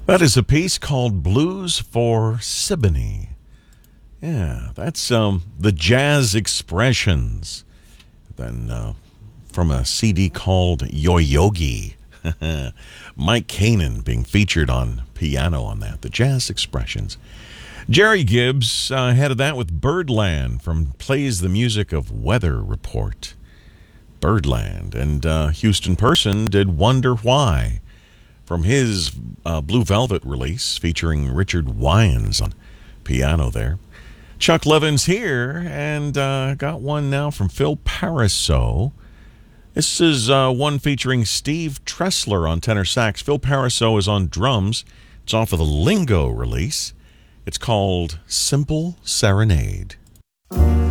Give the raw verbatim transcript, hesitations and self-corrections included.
That is a piece called Blues for Siboney. Yeah, that's um, the Jazz Expressions. Then uh, from a C D called Yo Yogi. Mike Kanan being featured on piano on that. The Jazz Expressions. Jerry Gibbs uh, headed that with Birdland from Plays the Music of Weather Report. Birdland. And uh, Houston Person did Wonder Why from his uh, Blue Velvet release featuring Richard Wyans on piano there. Chuck Levin's here and uh, got one now from Phil Pariseau. This is uh, one featuring Steve Tressler on tenor sax. Phil Pariseau is on drums. It's off of the Lingo release. It's called Simple Serenade.